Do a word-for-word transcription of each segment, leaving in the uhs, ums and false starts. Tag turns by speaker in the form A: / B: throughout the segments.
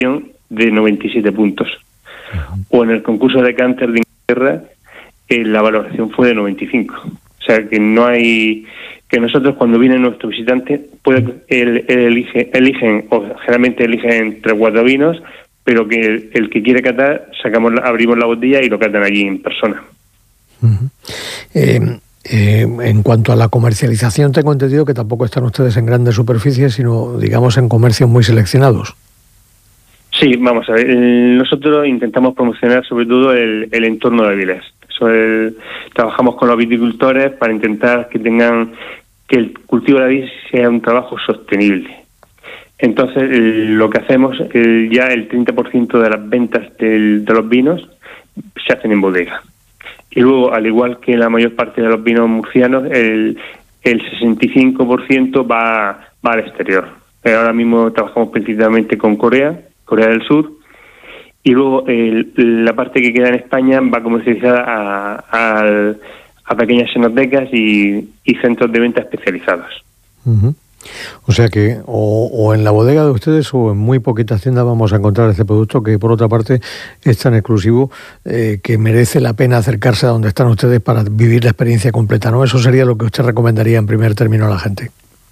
A: de noventa y siete puntos. Uh-huh. O en el concurso de Canter de Inglaterra, eh, la valoración fue de noventa y cinco. O sea, que no hay... que nosotros cuando viene nuestro visitante, puede, él, él elige, eligen, o generalmente eligen tres o cuatro vinos, pero que el, el que quiere catar, sacamos abrimos la botella y lo catan allí en persona.
B: Uh-huh. Eh, eh, en cuanto a la comercialización, tengo entendido que tampoco están ustedes en grandes superficies, sino, digamos, en comercios muy seleccionados.
A: Sí, vamos a ver, el, nosotros intentamos promocionar sobre todo el, el entorno de Avilés. Eso el, trabajamos con los viticultores para intentar que tengan, que el cultivo de la vid sea un trabajo sostenible. Entonces, el, lo que hacemos, el, ya el treinta por ciento de las ventas del, de los vinos se hacen en bodega. Y luego, al igual que la mayor parte de los vinos murcianos, el, el sesenta y cinco por ciento va, va al exterior. Pero ahora mismo trabajamos principalmente con Corea, Corea del Sur, y luego el, la parte que queda en España va comercializada a, a, a pequeñas enotecas y, y centros de venta especializados.
B: Uh-huh. O sea que o, o en la bodega de ustedes o en muy poquitas tiendas vamos a encontrar este producto que por otra parte es tan exclusivo eh, que merece la pena acercarse a donde están ustedes para vivir la experiencia completa, ¿no? Eso sería lo que usted recomendaría en primer término a la gente.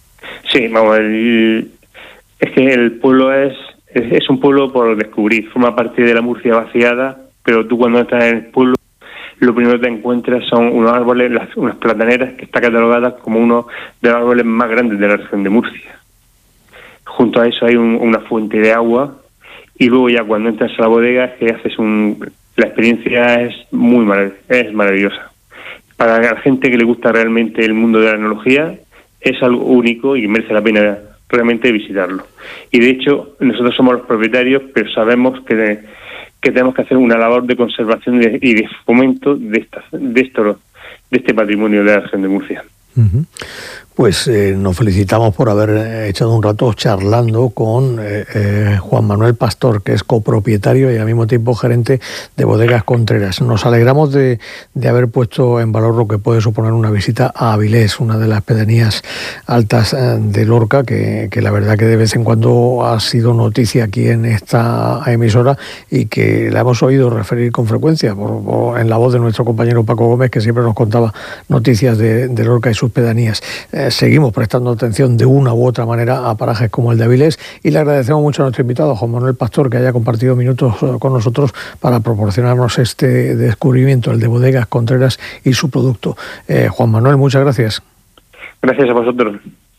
A: Sí, vamos, el, es que el pueblo es, es, es un pueblo por descubrir, forma parte de la Murcia vaciada, pero tú cuando estás en el pueblo lo primero que te encuentras son unos árboles, las, unas plataneras que está catalogadas como uno de los árboles más grandes de la región de Murcia. Junto a eso hay un, una fuente de agua y luego ya cuando entras a la bodega es que haces un... la experiencia es muy marav- es maravillosa. Para la gente que le gusta realmente el mundo de la enología es algo único y merece la pena realmente visitarlo. Y de hecho nosotros somos los propietarios, pero sabemos que... De, que tenemos que hacer una labor de conservación y de, y de fomento de, esta, de, esto, de este patrimonio de la región de Murcia.
B: Uh-huh. Pues eh, nos felicitamos por haber echado un rato charlando con eh, eh, Juan Manuel Pastor, que es copropietario y al mismo tiempo gerente de Bodegas Contreras. Nos alegramos de, de haber puesto en valor lo que puede suponer una visita a Avilés, una de las pedanías altas eh, de Lorca, que, que la verdad que de vez en cuando ha sido noticia aquí en esta emisora y que la hemos oído referir con frecuencia por, por, en la voz de nuestro compañero Paco Gómez, que siempre nos contaba noticias de, de Lorca y sus pedanías. Eh, seguimos prestando atención de una u otra manera a parajes como el de Avilés y le agradecemos mucho a nuestro invitado, Juan Manuel Pastor, que haya compartido minutos con nosotros para proporcionarnos este descubrimiento, el de Bodegas Contreras y su producto. Eh, Juan Manuel, muchas gracias.
A: Gracias a vosotros.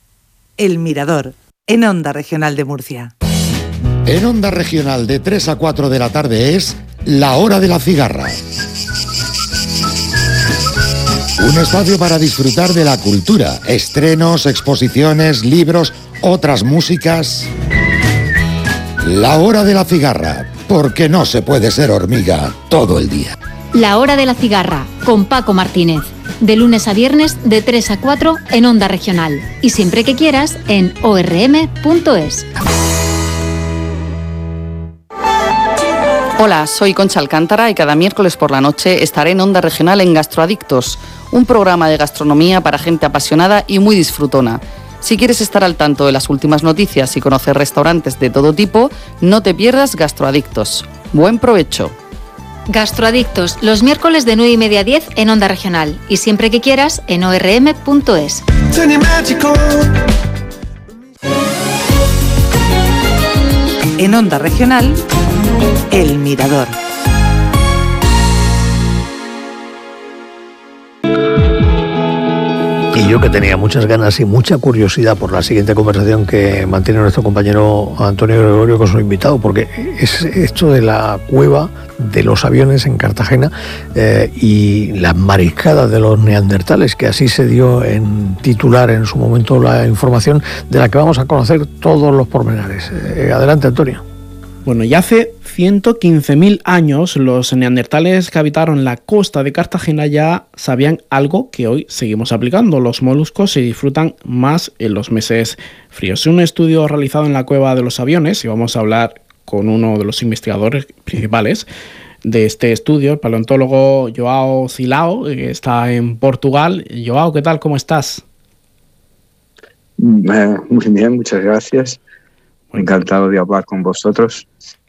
C: El Mirador, en Onda Regional de Murcia.
D: En Onda Regional de tres a cuatro de la tarde es La Hora de la Cigarra. Un espacio para disfrutar de la cultura, estrenos, exposiciones, libros, otras músicas. La Hora de la Cigarra, porque no se puede ser hormiga todo el día.
E: La Hora de la Cigarra, con Paco Martínez. De lunes a viernes, de tres a cuatro en Onda Regional. Y siempre que quieras, en o erre eme punto es.
F: Hola, soy Concha Alcántara y cada miércoles por la noche estaré en Onda Regional en Gastroadictos, un programa de gastronomía para gente apasionada y muy disfrutona. Si quieres estar al tanto de las últimas noticias y conocer restaurantes de todo tipo, no te pierdas Gastroadictos. ¡Buen provecho!
E: Gastroadictos, los miércoles de nueve y media a diez en Onda Regional. Y siempre que quieras, en o erre eme punto es.
C: En Onda Regional, El Mirador.
B: Y yo que tenía muchas ganas y mucha curiosidad por la siguiente conversación que mantiene nuestro compañero Antonio Gregorio con su invitado, porque es esto de la cueva de los aviones en Cartagena eh, y las mariscadas de los neandertales, que así se dio en titular en su momento la información de la que vamos a conocer todos los pormenores. Eh, adelante, Antonio.
G: Bueno, ya hace ciento quince mil años los neandertales que habitaron la costa de Cartagena ya sabían algo que hoy seguimos aplicando. Los moluscos se disfrutan más en los meses fríos. Es un estudio realizado en la cueva de los aviones y vamos a hablar con uno de los investigadores principales de este estudio, el paleontólogo Joao Silao, que está en Portugal. Joao, ¿qué tal? ¿Cómo estás?
H: Muy bien, muchas gracias. Encantado de hablar con vosotros.